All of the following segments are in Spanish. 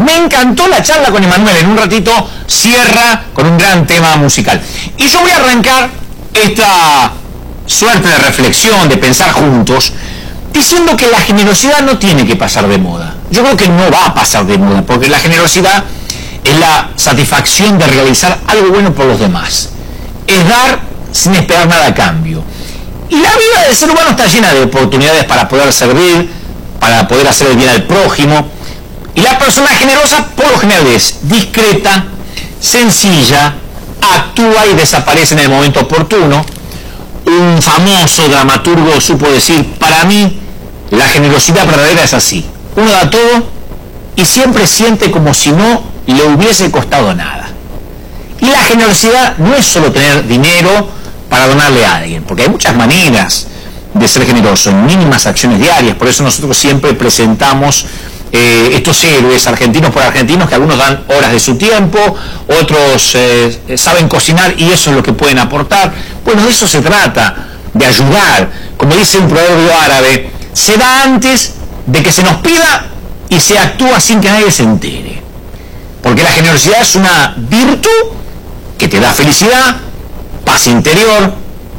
Me encantó la charla con Emanuel. En un ratito cierra con un gran tema musical. Y yo voy a arrancar esta suerte de reflexión, de pensar juntos, diciendo que la generosidad no tiene que pasar de moda. Yo creo que no va a pasar de moda, porque la generosidad es la satisfacción de realizar algo bueno por los demás. Es dar sin esperar nada a cambio. Y la vida del ser humano está llena de oportunidades para poder servir, para poder hacer el bien al prójimo. Y la persona generosa, por lo general, es discreta, sencilla, actúa y desaparece en el momento oportuno. Un famoso dramaturgo supo decir: para mí, la generosidad verdadera es así. Uno da todo y siempre siente como si no le hubiese costado nada. Y la generosidad no es solo tener dinero para donarle a alguien, porque hay muchas maneras de ser generoso, en mínimas acciones diarias. Por eso nosotros siempre presentamos estos héroes argentinos por argentinos, que algunos dan horas de su tiempo, otros saben cocinar y eso es lo que pueden aportar. Bueno, de eso se trata, de ayudar. Como dice un proverbio árabe, se da antes de que se nos pida y se actúa sin que nadie se entere. Porque la generosidad es una virtud que te da felicidad, paz interior,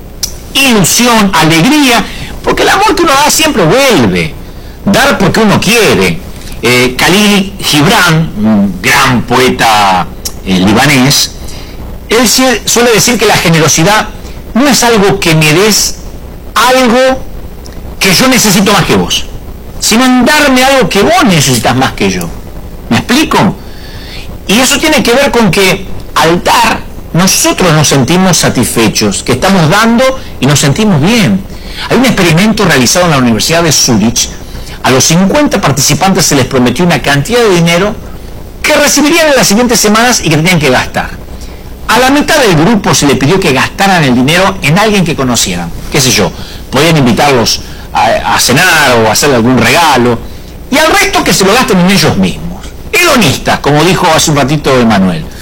ilusión, alegría, porque el amor que uno da siempre vuelve. Dar porque uno quiere. Khalil Gibran, un gran poeta libanés, él suele decir que la generosidad no es algo que me des algo que yo necesito más que vos, sino en darme algo que vos necesitas más que yo. ¿Me explico? Y eso tiene que ver con que al dar, nosotros nos sentimos satisfechos, que estamos dando y nos sentimos bien. Hay un experimento realizado en la Universidad de Zúrich. A los 50 participantes se les prometió una cantidad de dinero que recibirían en las siguientes semanas y que tenían que gastar. A la mitad del grupo se les pidió que gastaran el dinero en alguien que conocieran. Qué sé yo, podían invitarlos a cenar o a hacerle algún regalo. Y al resto que se lo gasten en ellos mismos. Hedonistas, como dijo hace un ratito Emanuel.